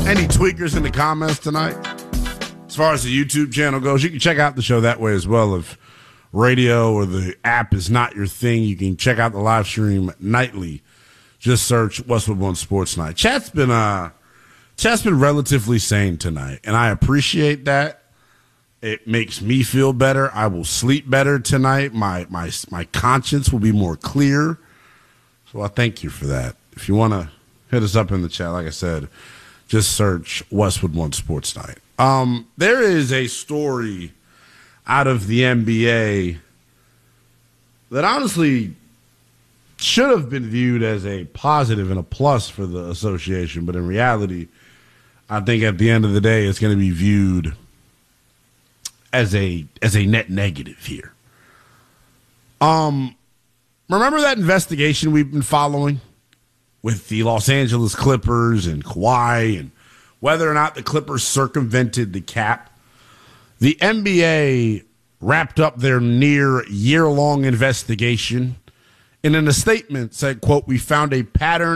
Any tweakers in the comments tonight? As far as the YouTube channel goes, you can check out the show that way as well. If radio or the app is not your thing, you can check out the live stream nightly. Just search Westwood One Sports Night. Chat's been relatively sane tonight, and I appreciate that. It makes me feel better. I will sleep better tonight. My conscience will be more clear. So I thank you for that. If you want to hit us up in the chat, like I said, just search Westwood One Sports Night. There is a story out of the NBA that honestly should have been viewed as a positive and a plus for the association, but in reality, I think at the end of the day, it's going to be viewed as a net negative here. Remember that investigation we've been following with the Los Angeles Clippers and Kawhi and whether or not the Clippers circumvented the cap? The NBA wrapped up their near year-long investigation and in a statement said, quote, "We found a pattern